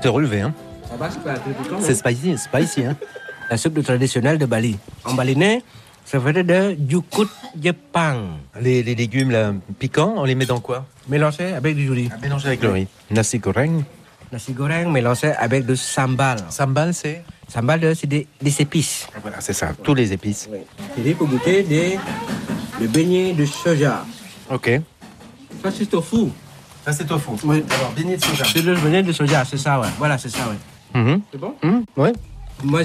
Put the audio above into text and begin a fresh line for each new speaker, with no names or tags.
C'est relevé, hein.
Ça va, c'est pas très piquant.
C'est spicy, hein.
La soupe traditionnelle de Bali. En balinais, ça veut dire jukut Jepang.
Les légumes là, piquants, on les met dans quoi?
Mélangé avec du riz.
Mélanger avec le riz. Nasi goreng.
Nasi goreng mélangé avec du sambal.
Sambal, c'est?
Sambal, c'est des épices.
Voilà, c'est ça, tous les épices.
Et il faut goûter des beignets de soja.
Ok.
Ça, c'est tofu.
Ça, c'est tofu.
Oui.
Alors, beignet de soja.
C'est le beignet de soja, c'est ça, ouais. Voilà, c'est ça, ouais.
Mhm.
C'est bon?
Ouais.
Moi,